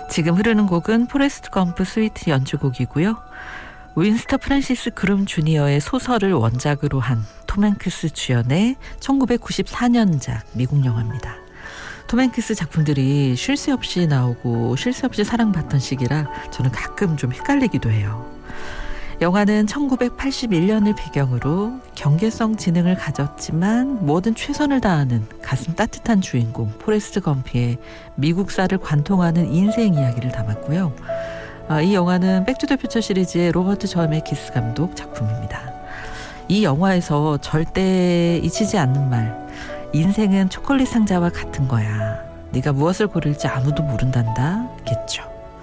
지금 흐르는 곡은 포레스트 검프 스위트 연주곡이고요. 윈스터 프랜시스 그룸 주니어의 소설을 원작으로 한 톰 행크스 주연의 1994년작 미국 영화입니다. 톰 행크스 작품들이 쉴 새 없이 나오고 쉴 새 없이 사랑받던 시기라 저는 가끔 좀 헷갈리기도 해요. 영화는 1981년을 배경으로 경계성 지능을 가졌지만 뭐든 최선을 다하는 가슴 따뜻한 주인공 포레스트 검프의 미국사를 관통하는 인생 이야기를 담았고요. 이 영화는 백투더퓨처 시리즈의 로버트 저메키스 감독 작품입니다. 이 영화에서 절대 잊히지 않는 말, 인생은 초콜릿 상자와 같은 거야. 네가 무엇을 고를지 아무도 모른단다 겠죠.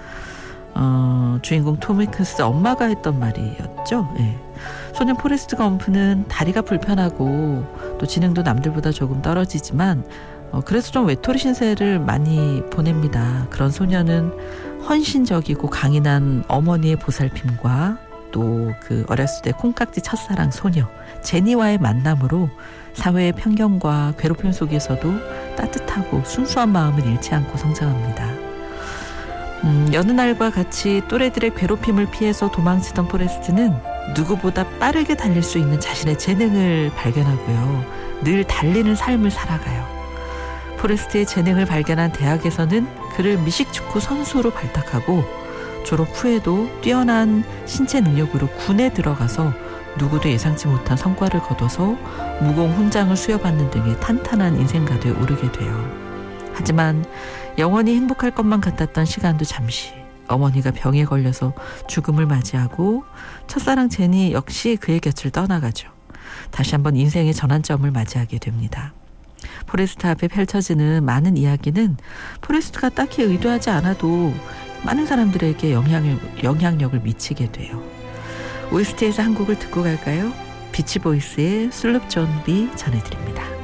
주인공 톰 행크스 엄마가 했던 말이었죠. 예. 소년 포레스트 검프는 다리가 불편하고 또 지능도 남들보다 조금 떨어지지만 그래서 좀 외톨이 신세를 많이 보냅니다. 그런 소년은 헌신적이고 강인한 어머니의 보살핌과 또 그 어렸을 때 콩깍지 첫사랑 소녀 제니와의 만남으로 사회의 편견과 괴롭힘 속에서도 따뜻하고 순수한 마음을 잃지 않고 성장합니다. 여느 날과 같이 또래들의 괴롭힘을 피해서 도망치던 포레스트는 누구보다 빠르게 달릴 수 있는 자신의 재능을 발견하고요. 늘 달리는 삶을 살아가요. 포레스트의 재능을 발견한 대학에서는 그를 미식축구 선수로 발탁하고 졸업 후에도 뛰어난 신체 능력으로 군에 들어가서 누구도 예상치 못한 성과를 거둬서 무공 훈장을 수여받는 등의 탄탄한 인생가도에 오르게 돼요. 하지만 영원히 행복할 것만 같았던 시간도 잠시 어머니가 병에 걸려서 죽음을 맞이하고 첫사랑 제니 역시 그의 곁을 떠나가죠. 다시 한번 인생의 전환점을 맞이하게 됩니다. 포레스트 앞에 펼쳐지는 많은 이야기는 포레스트가 딱히 의도하지 않아도 많은 사람들에게 영향력을 미치게 돼요. OST에서 한 곡을 듣고 갈까요? 비치보이스의 슬룹 존 비 전해드립니다.